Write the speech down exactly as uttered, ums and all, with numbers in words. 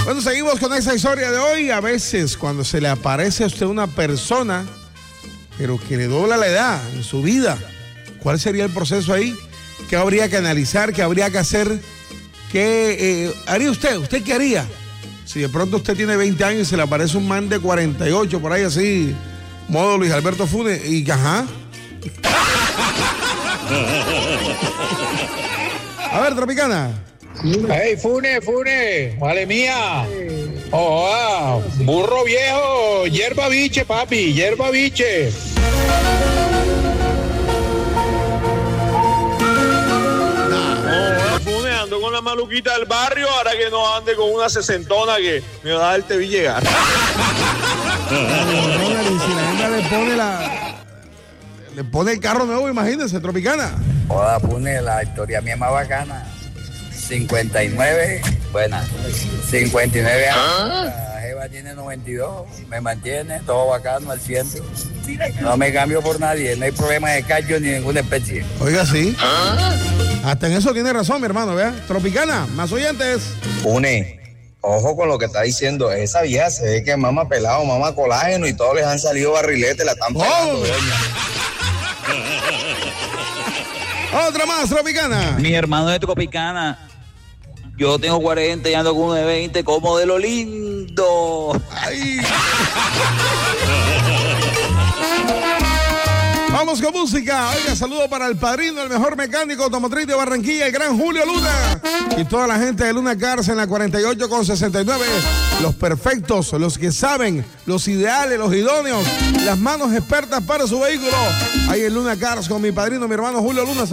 Bueno, seguimos con esa historia de hoy. A veces cuando se le aparece a usted una persona, pero que le dobla la edad en su vida, ¿cuál sería el proceso ahí? ¿Qué habría que analizar? ¿Qué habría que hacer? ¿Qué eh, haría usted? ¿Usted qué haría? Si de pronto usted tiene veinte años y se le aparece un man de cuarenta y ocho por ahí así, modo Luis Alberto Funes, y ajá. A ver, Tropicana. Hey, Fune, Fune, vale mía. Oh, ah, burro viejo, hierba biche, papi, hierba biche. No, Fune, ando con la maluquita del barrio, ahora que no ande con una sesentona que me va a dar te vi llegar. Y si la gente le pone la... le pone el carro nuevo, imagínense, Tropicana. Joda, Fune, la historia mía es más bacana. cincuenta y nueve, buena, cincuenta y nueve años, la jeva tiene noventa y dos, me mantiene, todo bacano al cien. No me cambio por nadie, no hay problema de callo ni ninguna especie. Oiga, sí. Hasta en eso tiene razón, mi hermano, ¿vea? Tropicana, más oyentes. Une, ojo con lo que está diciendo, esa vieja se ve que mama pelado, mama colágeno y todos les han salido barriletes, la están pegando, oh. Otra más, Tropicana. Mi hermano de Tropicana. Yo tengo cuarenta y ando con uno de veinte, como de lo lindo. Ay. Vamos con música. Oiga, saludo para el padrino, el mejor mecánico automotriz de Barranquilla, el gran Julio Luna. Y toda la gente de Luna Cars en la cuarenta y ocho con sesenta y nueve. Los perfectos, los que saben, los ideales, los idóneos, las manos expertas para su vehículo. Ahí en Luna Cars con mi padrino, mi hermano Julio Luna.